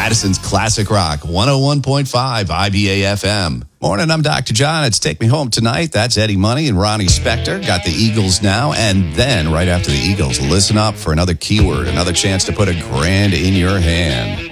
Madison's Classic Rock, 101.5 IBA FM. Morning, I'm Dr. John. It's Take Me Home Tonight. That's Eddie Money and Ronnie Spector. Got the Eagles now. And then, right after the Eagles, listen up for another keyword, another chance to put $1,000 in your hand.